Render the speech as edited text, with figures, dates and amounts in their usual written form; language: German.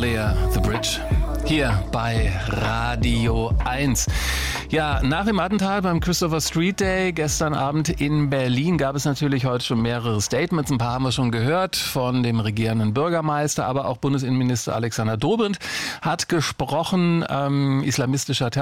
Thalia, The Bridge, hier bei Radio 1. Ja, nach dem Attentat beim Christopher Street Day gestern Abend in Berlin gab es natürlich heute schon mehrere Statements. Ein paar haben wir schon gehört von dem regierenden Bürgermeister, aber auch Bundesinnenminister Alexander Dobrindt hat gesprochen. Islamistischer